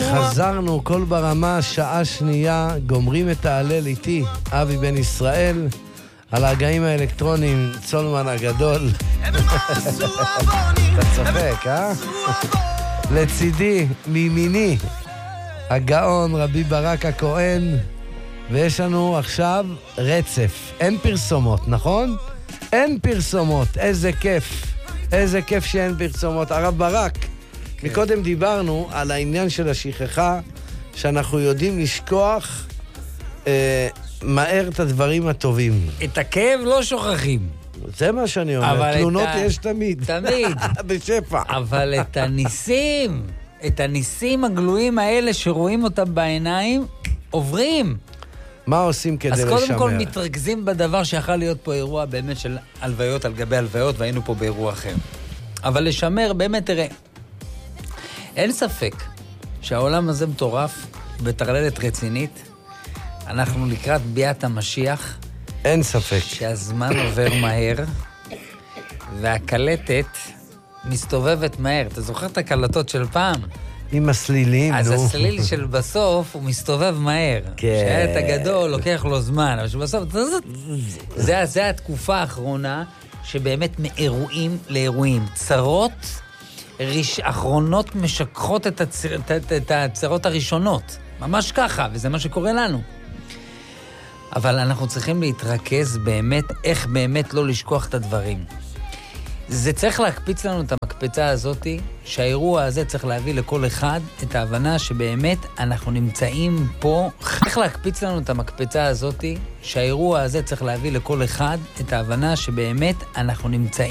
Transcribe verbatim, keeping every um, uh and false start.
חזרנו, כל ברמה, שעה שנייה, גומרים את ההלל איתי, אבי בן ישראל, על ההגאים האלקטרונים, צולמן הגדול. אתה צוחק, אה? לצידי, מימיני, הגאון רבי ברק הכהן, ויש לנו עכשיו רצף. אין פרסומות, נכון? אין פרסומות, איזה כיף. איזה כיף שאין פרסומות. הרב ברק, כן. מקודם דיברנו על העניין של השכחה, שאנחנו יודעים לשכוח אה, מהר את הדברים הטובים. את הכאב לא שוכחים. זה מה שאני אומר, תלונות ה... יש תמיד. תמיד. בשפע. אבל את הניסים, את הניסים הגלויים האלה שרואים אותם בעיניים, עוברים. מה עושים כדי לשמר? אז קודם כל מתרכזים בדבר שיכל להיות פה אירוע באמת של הלוויות על גבי הלוויות, והיינו פה באירוע אחר. אבל לשמר, באמת תראה, אין ספק שהעולם הזה מטורף, בטרללת רצינית, אנחנו לקראת ביאת המשיח. אין ספק. שהזמן עובר מהר, והקלטת מסתובבת מהר. אתה זוכר את הקלטות של פעם? עם הסלילים, אז נו. הסליל של בסוף הוא מסתובב מהר. כן. שהילד הגדול לוקח לו זמן, אבל שבסוף, זה, זה התקופה האחרונה שבאמת מאירועים לאירועים. צרות ריש, אחרונות משכחות את, הצר, את, את, את הצרות הראשונות. ממש ככה, וזה מה שקורה לנו. אבל אנחנו צריכים להתרכז באמת, איך באמת לא לשכוח את הדברים. זה צריך להקפיץ לנו את המקפצה הזאת, שהאירוע הזה צריך להביא לכל אחד את ההבנה שבאמת אנחנו נמצאים פה. צריך להקפיץ לנו את המקפצה הזאת, שהאירוע הזה צריך להביא לכל אחד את ההבנה שבאמת אנחנו נמצאים